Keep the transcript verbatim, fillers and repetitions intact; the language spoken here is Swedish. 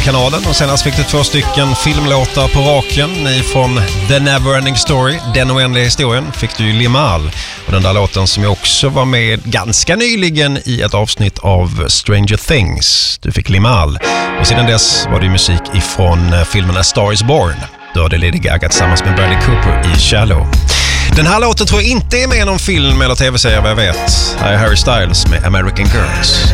Melodikanalen. Och senast fick du två stycken filmlåtar på raken. Ifrån The Neverending Story, Den oändliga historien, fick du Limahl. Och den där låten som jag också var med ganska nyligen i ett avsnitt av Stranger Things. Du fick Limahl. Och sedan dess var det musik ifrån filmen A Star is Born. Då hade Lady Gaga tillsammans med Bradley Cooper i Shallow. Den här låten tror jag inte är med i någon film eller tv-serie vad jag vet. Här är Harry Styles med American Girls.